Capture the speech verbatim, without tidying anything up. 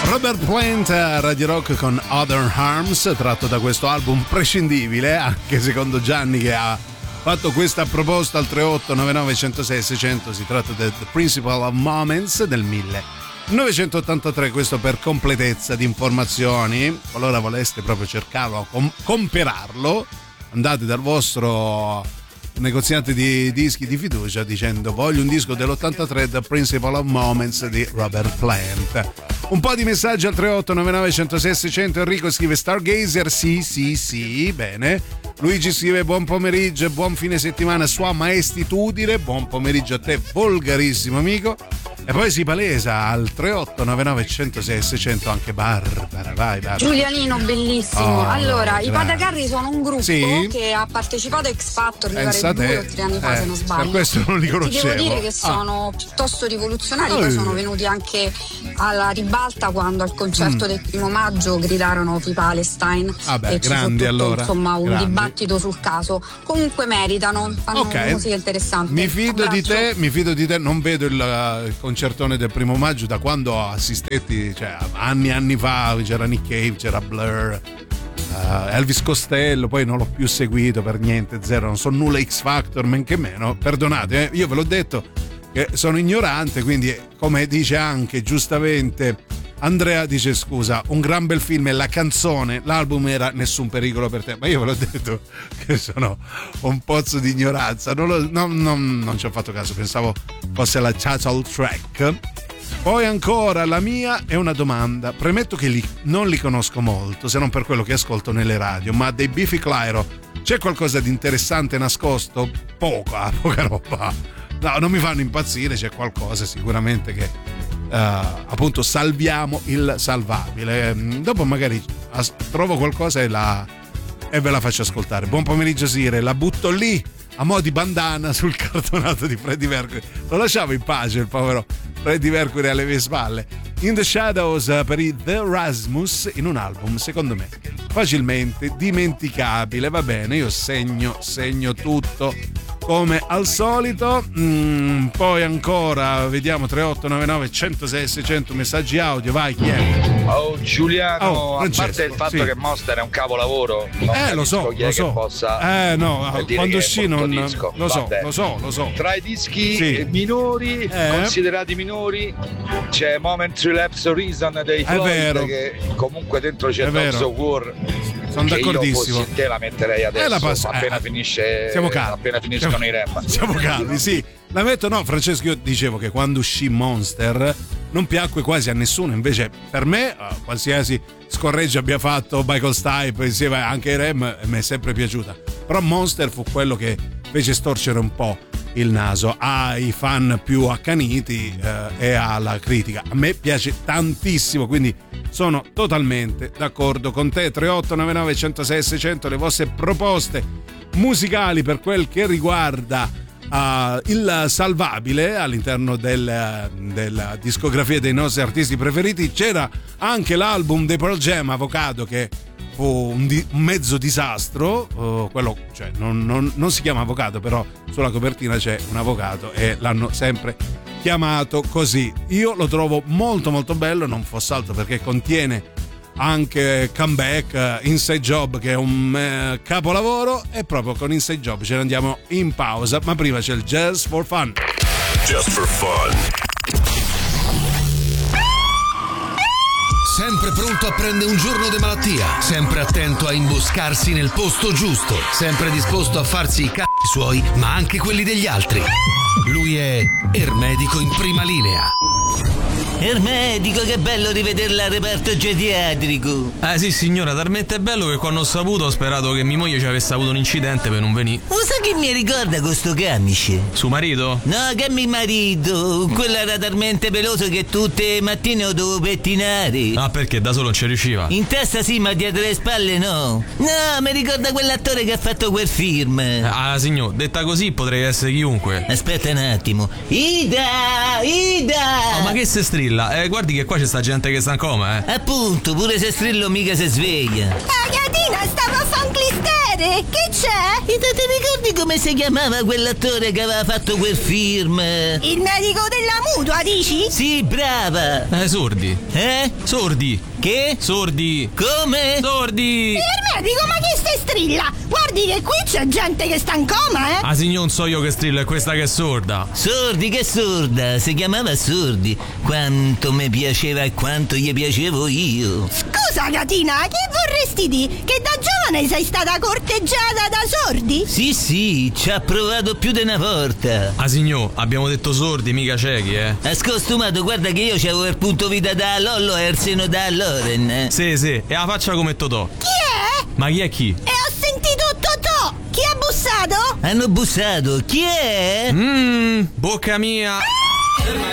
Robert Plant, Radio Rock con Other Arms, tratto da questo album prescindibile, anche secondo Gianni che ha fatto questa proposta al tre otto nove nove uno zero sei sei zero zero. Si tratta del The Principle of Moments del millenovecentottantatré, questo per completezza di informazioni. Qualora voleste proprio cercarlo, com- comperarlo, andate dal vostro negoziante di dischi di fiducia dicendo voglio un disco dell'ottantatré, The Principle of Moments di Robert Plant. Un po' di messaggi al tre otto nove nove uno zero sei sei zero zero. Enrico scrive Stargazer, sì sì sì, bene. Luigi scrive buon pomeriggio e buon fine settimana sua maestitudine. Buon pomeriggio a te, volgarissimo amico. E poi si palesa al tre otto nove nove uno zero sei sei zero zero anche Barbara, vai Barbara. Giulianino, bellissimo. Oh, allora, grazie. i Patacarri sono un gruppo sì. che ha partecipato a X Factor, mi Pensa pare due te. o tre anni fa, eh, se non sbaglio. Per questo non li conoscevo. Ti devo dire che Ah. sono piuttosto rivoluzionari, Oh. poi sono venuti anche alla ribalta quando al concerto Mm. del primo maggio gridarono Free Palestine. Vabbè, e ci fu grandi tutto, allora. insomma, un Grandi. dibattito sul caso. Comunque meritano, fanno Ok. musica interessante. Mi fido di Abbraccio. te, mi fido di te, non vedo il, il concertone del primo maggio da quando assistetti, cioè anni e anni fa, c'era Nick Cave, c'era Blur, uh, Elvis Costello, poi non l'ho più seguito per niente, zero, non so nulla X Factor, men che meno, perdonate, eh, io ve l'ho detto che sono ignorante, quindi come dice anche giustamente Andrea, dice scusa, un gran bel film e la canzone, l'album era Nessun pericolo per te, ma io ve l'ho detto che sono un pozzo di ignoranza, non, lo, non, non, non ci ho fatto caso, pensavo fosse la title track. Poi ancora la mia è una domanda, premetto che li, non li conosco molto, se non per quello che ascolto nelle radio, ma dei Biffy Clyro c'è qualcosa di interessante nascosto? Poca, poca roba, no, non mi fanno impazzire, c'è qualcosa sicuramente che Uh, appunto salviamo il salvabile. Dopo magari as- trovo qualcosa e, la, e ve la faccio ascoltare. Buon pomeriggio Sire, la butto lì a mo' di bandana sul cartonato di Freddie Mercury, lo lasciavo in pace il povero Freddie Mercury alle mie spalle. In the Shadows per i The Rasmus, in un album secondo me facilmente dimenticabile. Va bene, io segno segno tutto come al solito. Mm, poi ancora vediamo tre otto nove nove uno zero sei sei zero zero messaggi audio, vai, chi è? Oh Giuliano, Oh, a parte il fatto sì. che Monster è un capolavoro, non Eh lo so, chi lo è so. che possa eh no, dire quando che è uscì non disco. lo so, Vabbè. lo so, lo so. Tra i dischi Sì. minori, Eh. considerati minori, c'è Momentary Lapse Horizon dei È vero. Floyd, che comunque dentro c'è È vero. Dogs of War. Sono che d'accordissimo. Io fossi te la metterei adesso, Eh, la passo- appena eh, finisce, siamo calmi. appena finiscono Siamo- i rap. Siamo calmi, sì. La metto, no, Francesco, io dicevo che quando uscì Monster non piacque quasi a nessuno, invece per me, uh, qualsiasi scorreggio abbia fatto Michael Stipe insieme anche ai Rem, mi è sempre piaciuta. Però Monster fu quello che fece storcere un po' il naso ai fan più accaniti eh, e alla critica. A me piace tantissimo, quindi sono totalmente d'accordo con te. tre otto nove nove uno zero sei sei zero zero, le vostre proposte musicali per quel che riguarda Uh, il salvabile all'interno del, della discografia dei nostri artisti preferiti. C'era anche l'album dei Pearl Jam, Avocado, che fu un, di, un mezzo disastro, uh, quello, cioè, non, non, non si chiama Avocado, però sulla copertina c'è un avvocato e l'hanno sempre chiamato così. Io lo trovo molto molto bello, non fosse altro perché contiene anche Comeback, Inside Job, che è un eh, capolavoro, e proprio con Inside Job ce ne andiamo in pausa, ma prima c'è il Just for Fun. Just for fun. Sempre pronto a prendere un giorno di malattia, sempre attento a imboscarsi nel posto giusto, sempre disposto a farsi i c***i suoi, ma anche quelli degli altri. Lui è Ermedico in prima linea. Ermedico, che bello rivederla al reparto geriatrico. Eh sì signora, talmente bello che quando ho saputo ho sperato che mia moglie ci avesse avuto un incidente per non venire. Ma sa che mi ricorda questo camice? Suo marito? No, che mio marito, quello era talmente peloso che tutte le mattine lo dovevo pettinare. Ah, perché da solo non ci riusciva? In testa sì, ma dietro le spalle no. No, mi ricorda quell'attore che ha fatto quel film. Ah signor, detta così potrei essere chiunque. Aspetta un attimo. Ida! Ida! Oh, ma che se strilla? Eh, guardi che qua c'è sta gente che sta in coma, eh. Appunto, pure se strillo mica si sveglia. Agatina, stavo a fare un clisterio! Che c'è? E te, ti ricordi come si chiamava quell'attore che aveva fatto quel film? Il medico della mutua, dici? Sì, brava. Eh, sordi. Eh? Sordi. Che? Sordi. Come? Sordi. Il medico, ma che stai strilla? Guardi che qui c'è gente che sta in coma, eh? Ah, signor, non so io che strillo, è questa che è sorda. Sordi, che sorda? Si chiamava Sordi. Quanto mi piaceva e quanto gli piacevo io. Scusa, Catina, che vorresti dire? Che da giovane sei stata corteggiata da sordi? Sì, sì, ci ha provato più di una volta. Ah, signor, abbiamo detto sordi, mica ciechi, eh. Ascostumato, guarda che io c'avevo il punto vita da Lollo e il seno da Loren. Sì, sì, e la faccia come Totò. Chi è? Ma chi è chi? E ho sentito Totò! Chi ha bussato? Hanno bussato, chi è? Mmm, bocca mia.